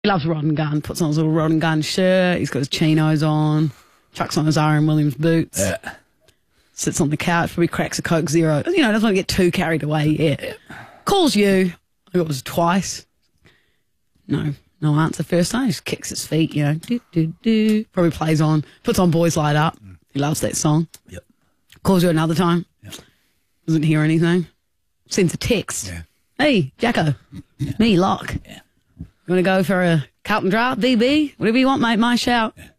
He loves rod and gun, puts on his little rod and gun shirt, he's got his chinos on, chucks on his R.M. Williams boots, sits on the couch, probably cracks a Coke Zero. You know, doesn't want to get too carried away yet. Calls you, I think it was twice. No answer first time, he just kicks his feet, you know, probably plays on, puts on Boys Light Up. He loves that song. Yep. Calls you another time. Yep. Doesn't hear anything. Sends a text. Yeah. Hey, Jacko. Yeah. Me, Locke. Yeah. You want to go for a Carlton draft, BB? Whatever you want, mate, my shout. Yeah.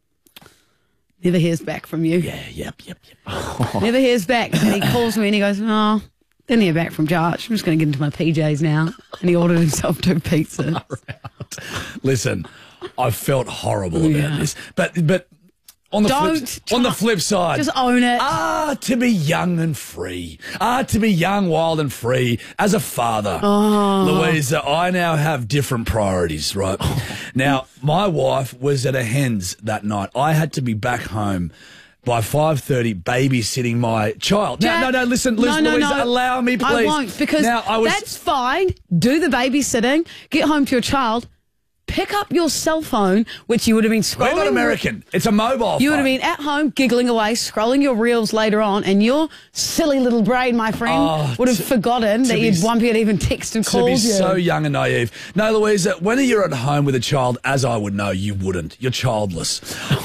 Never hears back from you. Yeah, yep. Never hears back. And he calls me and he goes, oh, didn't hear back from Josh. I'm just going to get into my PJs now. And he ordered himself 2 pizzas. Listen, I felt horrible about this. But on the flip side, just own it. To be young and free. To be young, wild and free. As a father, Louisa, I now have different priorities, right? Now, my wife was at a hens that night. I had to be back home by 5:30 babysitting my child. No, listen, Louisa, allow me, please. I won't, because that's fine. Do the babysitting, get home to your child, pick up your cell phone, which you would have been scrolling. We're not American. It's a mobile phone. You would have been at home giggling away, scrolling your reels later on, and your silly little brain, my friend, would have forgotten that one had even texted and called you. To be so young and naive. No, Louisa, when you're at home with a child, as I would know, you wouldn't. You're childless.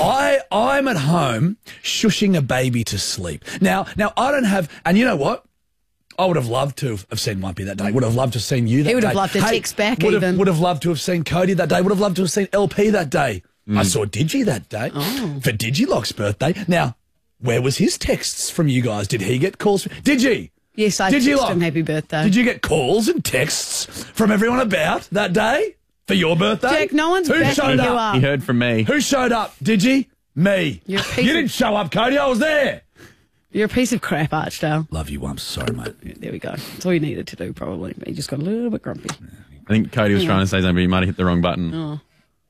I'm at home shushing a baby to sleep. Now I don't have, and you know what? I would have loved to have seen Wumpy that day. Would have loved to have seen you that day. He would have loved to text back even. Would have loved to have seen Cody that day. Would have loved to have seen LP that day. I saw Digi that day for Digilock's birthday. Now, where was his texts from you guys? Did he get calls? Digi? Yes, I texted him happy birthday. Did you get calls and texts from everyone about that day for your birthday? Jack, no one's backing you up. He heard from me. Who showed up? Digi? Me. You didn't show up, Cody. I was there. You're a piece of crap, Archdale. Love you, Wumps. Sorry, mate. Yeah, there we go. That's all you needed to do, probably. But you just got a little bit grumpy. I think Cody was trying to say something, but he might have hit the wrong button. Oh.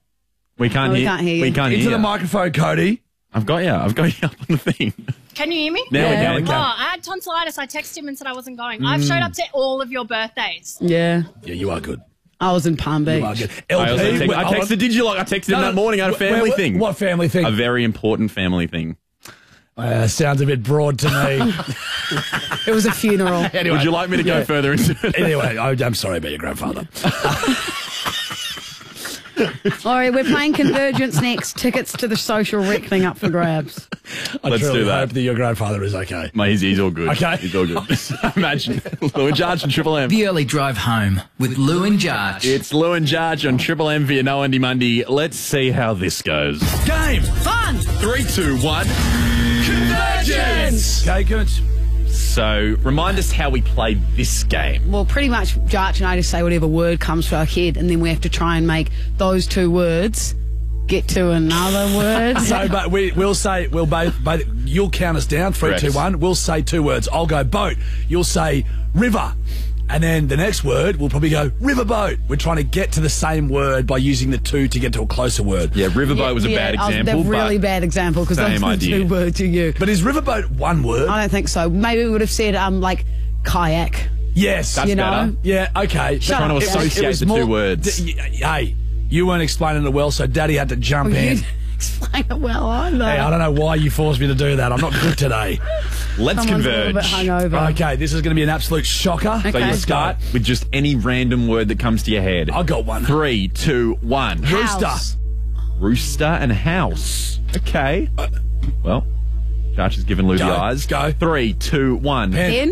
We can't hear you. We can't hear you. Into the microphone, Cody. I've got you up on the thing. Can you hear me? Now we can. I had tonsillitis. I texted him and said I wasn't going. I've showed up to all of your birthdays. Yeah. Yeah, you are good. I was in Palm Beach. You are good. LP, I texted Digilock. I texted him that morning. I had a family thing. What family thing? A very important family thing. Sounds a bit broad to me. It was a funeral. Anyway, would you like me to go further into it? Anyway, I'm sorry about your grandfather. All right, we're playing Convergence next. Tickets to the social reckoning up for grabs. Let's do that. I hope that your grandfather is okay. Mate, he's all good. Okay. He's all good. Imagine Lou and Jarge on Triple M. The early drive home with Lou and Jarge. It's Lou and Jarge on Triple M for your No Undy Monday. Let's see how this goes. Game. Fun. 3, 2, 1. Convergence. Okay, good. So, remind us how we played this game. Well, pretty much Jarch and I just say whatever word comes to our head, and then we have to try and make those 2 words get to another word. So, but we'll say, we'll both, you'll count us down, 3, Correct. 2, 1. We'll say 2 words. I'll go boat. You'll say river. And then the next word, we'll probably go riverboat. We're trying to get to the same word by using the 2 to get to a closer word. Yeah, riverboat was a bad example. That's a really bad example because those are the 2 words you use. But is riverboat 1 word? I don't think so. Maybe we would have said like kayak. Yes. That's better. Yeah, okay. Trying to associate the 2 words. Hey, you weren't explaining it well, so Daddy had to jump in. Explain it well either. Hey, I don't know why you forced me to do that. I'm not good today. Let's Someone's converge. a little bit hungover. Okay, this is going to be an absolute shocker. Okay. So you start with just any random word that comes to your head. I got one. 3, 2, 1. House. Rooster and house. Okay. Well, Jarch has given Lou the eyes. Go. 3, 2, 1. Pen.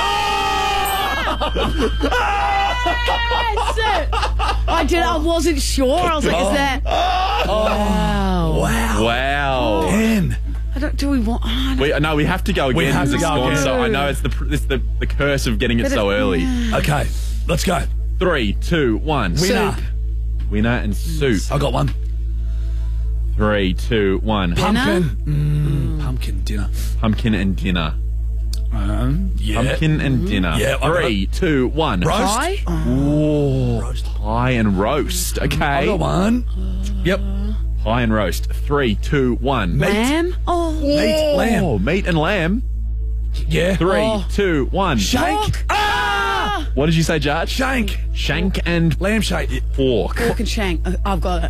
I wasn't sure. I was like, is that... Wow. Wow. Pen. Do we want... No, we have to go again. We have to go again. So I know it's the curse of getting it so early. Okay, let's go. 3, 2, 1. Winner. Winner and soup. I got one. 3, 2, 1. Pumpkin. Pumpkin dinner. Pumpkin and dinner. Yeah. Pumpkin and dinner. Yeah. 3, 2, 1. Roast. Pie? Roast. Pie and roast. Okay. I got one. Yep. Pie and roast. 3, 2, 1. Meat. Lamb? Oh. Meat. Lamb. Oh, meat and lamb. Yeah. 3, 2, 1. Shake. Ah! What did you say, Judge? Shank. Shank and Lamb shank. pork. Pork and shank. I've got it.